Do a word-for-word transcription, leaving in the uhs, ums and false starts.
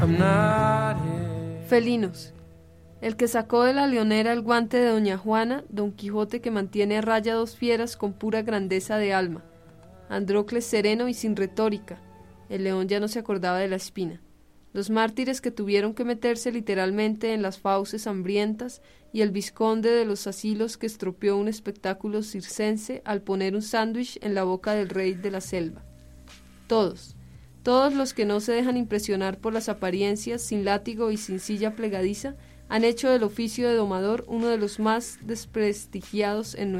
Felinos. El que sacó de la leonera el guante de doña Juana, Don Quijote que mantiene a raya dos fieras con pura grandeza de alma, Andrócles sereno y sin retórica, el león ya no se acordaba de la espina, los mártires que tuvieron que meterse literalmente en las fauces hambrientas y el vizconde de los asilos que estropeó un espectáculo circense al poner un sándwich en la boca del rey de la selva. Todos, todos los que no se dejan impresionar por las apariencias, sin látigo y sin silla plegadiza, han hecho del oficio de domador uno de los más desprestigiados en